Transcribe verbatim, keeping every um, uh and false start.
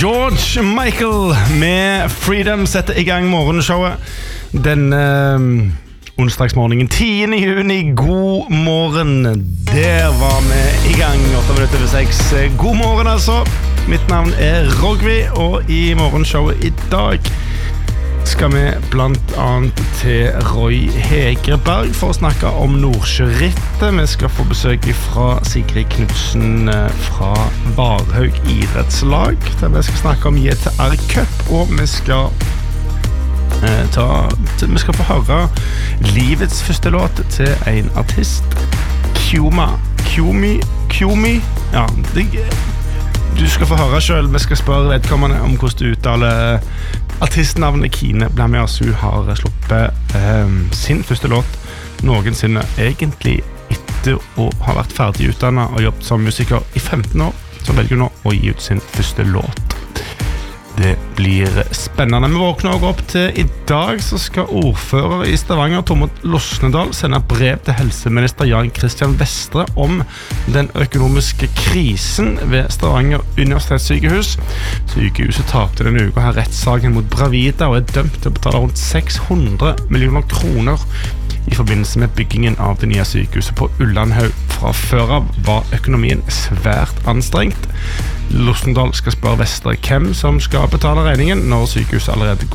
George Michael med Freedom setter i gang morgenshowet denne um, onsdagsmorgenen tiende juni. God morgen, der var vi i gang åtte minutter over seks. God morgen altså, mitt navn er Rogvi, og i morgenshowet i dag skal vi blant annet til Roy Hegerberg for å snakke om Nordsjørittet. Vi skal få besøk fra Sigrid Knudsen fra Varhaug idrettslag, der vi skal snakke om J T R Cup, og vi skal eh, ta, vi skal få høre livets første låt til en artist, Kjuma, Kjumi, Kjumi, ja, det, du skal få høre selv. Vi skal spørre vedkommende om hvordan du uttaler artistnavnet Kine Blamias. Hun har sluppet eh, sin første låt noensinne, egentlig etter å ha vært ferdig utdannet og jobbet som musiker i femten år, så velger hun nå å gi ut sin første låt. Det blir spennende. Vi våkner også opp til i dag, så skal ordfører i Stavanger, Tormod Losnedal, sende brev til helseminister Jan Christian Vestre om den økonomiske krisen ved Stavanger universitetssykehus. Sykehuset tapte denne uka her rettssaken mot Bravida og er dømt til å betale rundt seks hundre millioner kroner i forbindelse med byggingen av det nye sykehuset på Ullandhaug. Fra før av var økonomien svært anstrengt. Losnedal skal spørre Vestre hvem som skal betale regningen når sykehuset allerede